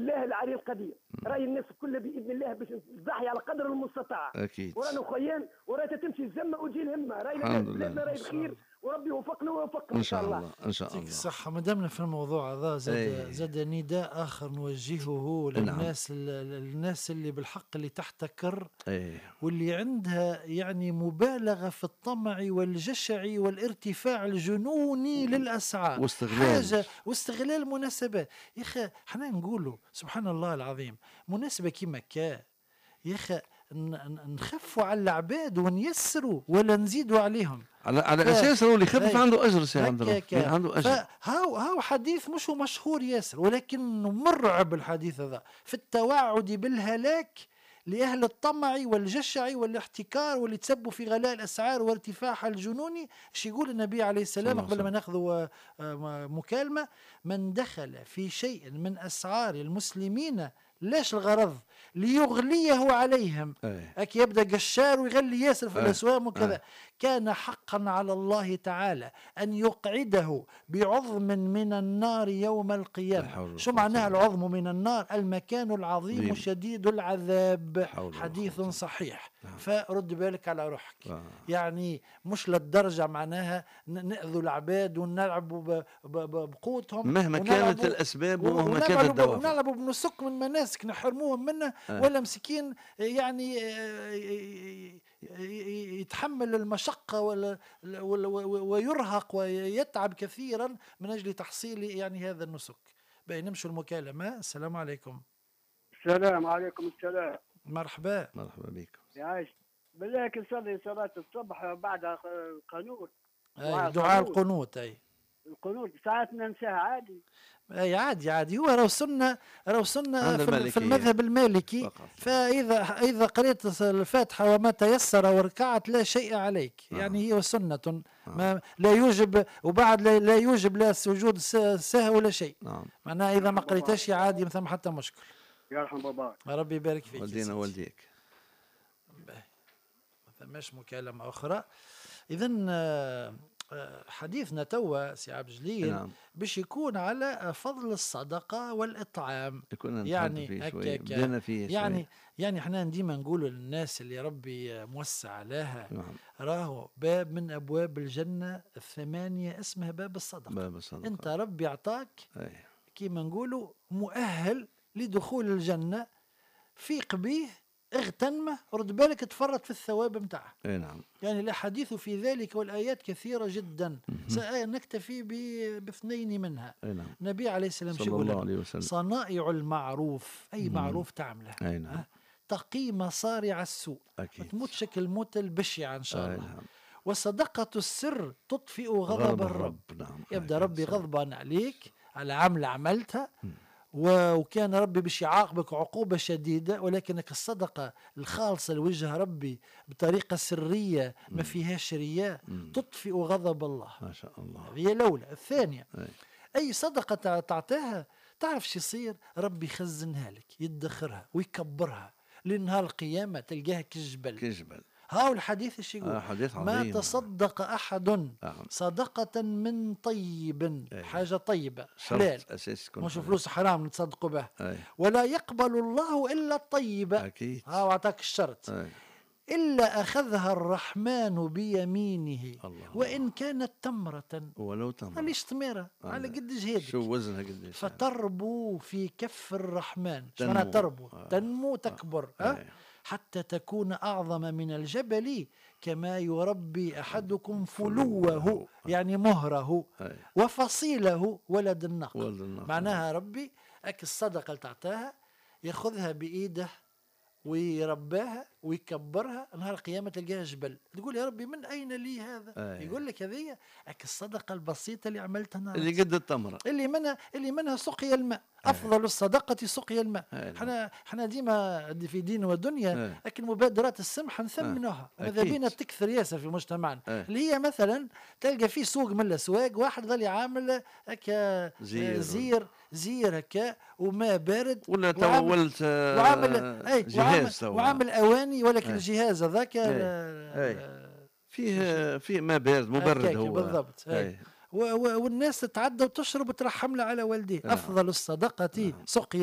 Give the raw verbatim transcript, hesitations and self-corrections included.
الله العلي القدير. راي الناس كلها باذن الله باش تضحي على قدر المستطاع. اكيد. ورانا خيان ورانا تمشي الزمه وتجي الهمه. راي الحمد لله. بلادنا راي بخير وربي يوفقنا ويوفقكم ان شاء الله. ان شاء الله. يعطيك الصحة. ما دامنا في الموضوع هذا زاد أيه. زاد نداء آخر نوجهه للناس نعم. الناس اللي بالحق اللي تحتكر أيه. واللي عندها يعني مبالغة في الطمع والجشع والارتفاع الجنوني للأسعار واستغلال حاجة واستغلال المناسبات. يا أخي احنا نقولوا سبحان الله العظيم مناسبة كيما كا يا أخي نخفوا على العباد ونيسروا ولا نزيدوا عليهم على على اساس هو اللي يخفف عنده اجر سي عبد الله عنده اجر. هاو هاو حديث مش مشهور ياسر ولكن مرعب الحديث هذا في التوعد بالهلاك لأهل الطمع والجشع والاحتكار واللي تسبوا في غلاء الأسعار وارتفاعها الجنوني. ايش يقول النبي عليه السلام قبل ما ناخذ مكالمة؟ من دخل في شيء من أسعار المسلمين ليش الغرض ليغليه عليهم أكي يبدأ قشار ويغلي ياسر في الأسواق وكذا كان حقا على الله تعالى أن يقعده بعظم من النار يوم القيامة. شو معناها العظم من النار؟ المكان العظيم ديم. شديد العذاب. حديث صحيح. فرد بالك على روحك. آه. يعني مش للدرجة معناها نأذوا العباد ونلعبوا بقوتهم مهما كانت الأسباب ومهما كانت الدوافع ونلعبوا بنسك من مناسك نحرموهم منه. آه. ولا مسكين يعني يتحمل المشقة ويرهق ويتعب كثيرا من أجل تحصيل يعني هذا النسك. بين نمشوا المكالمة. السلام عليكم. السلام عليكم. السلام. مرحبا. مرحبا بكم. يعيش بالله نصلي صلاة الصبح بعد القنوت. أي دعاء القنوت. أي القنوت ساعات ننساها عادي. اي عادي عادي. هو راهو سنه راهو سنه في, في المذهب المالكي فقط. فاذا اذا قريت الفاتحه وما تيسر وركعت لا شيء عليك. آه. يعني هي سنه. آه. ما لا يوجب وبعد لا, لا يوجب لا سجود سهو ولا شيء. آه. معناها اذا ما قريتش عادي مثلا حتى مشكل. يرحم باباك. ربي يبارك فيك. والدينا والديك. ما ثماش مكالمه اخرى. اذا حديثنا توا سي عبد الجليل نعم. باش يكون على فضل الصدقه والاطعام. يعني فيه شوي. بدنا فيه يعني شوي. يعني احنا ديما نقولوا للناس اللي ربي موسع لها نعم. راهو باب من ابواب الجنه الثمانيه اسمها باب الصدقه. باب الصدقه. انت ربي اعطاك أيه. كيما نقولوا مؤهل لدخول الجنه. فيق به اغتنمه رد بالك تفرط في الثواب متاعه. اي نعم. يعني الاحاديث في ذلك والايات كثيره جدا. سنكتفي باثنين منها. اي نعم. النبي عليه السلام صلى الله عليه وسلم صنائع المعروف اي مم. معروف تعمله. اي نعم. أه؟ تقي مصارع السوء. اكيد. ما تموتش الموت البشعه ان شاء الله. نعم. وصدقه السر تطفئ غضب, غضب الرب. نعم. يبدا ربي غضبان عليك على عمل عملتها. م. وكان ربي باش يعاقبك عقوبة شديدة ولكنك الصدقة الخالصة لوجه ربي بطريقة سرية ما فيهاش رياء تطفئ غضب الله. ما شاء الله. هي الأولى. الثانية أي. أي صدقة تعطيها تعرف شو يصير؟ ربي يخزنها لك يدخرها ويكبرها لنهار القيامة تلقاها كجبل كجبل. هاو الحديث ايش يقول؟ آه ما تصدق أحد آه. صدقة من طيب. أيه. حاجة طيبة حلال مش فلوس حرام نتصدقوا به. أيه. ولا يقبل الله إلا الطيبة. أكيد. هاو أعطاك الشرط. أيه. إلا أخذها الرحمن بيمينه. الله وإن الله. كانت تمرة ولو تمرة ليش تمرة آه. على قد جهادك شو وزنها قديش فتربو في كف الرحمن. شو معناها تربو؟ آه. تنمو تكبر. آه. آه. حتى تكون أعظم من الجبل كما يربي أحدكم فلوه يعني مهره وفصيله ولد النقل. معناها ربي أك الصدقة اللي تعطاها يأخذها بإيده ويرباها ويكبرها نهار القيامة تلقاها جبل. تقول يا ربي من أين لي هذا؟ آه. يقول لك هذه أك الصدقة البسيطة اللي عملتها نهار اللي قد التمرة اللي منها اللي منها سقي الماء. أفضل الصدقة سقي الماء. احنا احنا ديما في دين ودنيا لكن مبادرات السمح نثمنوها. ماذا بينا تكثر ياسر في مجتمعنا. أه. اللي هي مثلا تلقى في سوق من الأسواق واحد ظل يعامل هكا زير زير, زير هكا وماء بارد ولا تولت وعامل اي جهاز وعامل أواني ولكن أه. الجهاز هذاك فيه فيه ماء بارد مبرد هو بالضبط. والناس تتعدى وتشرب وترحم له على والديه. أفضل الصدقة سقي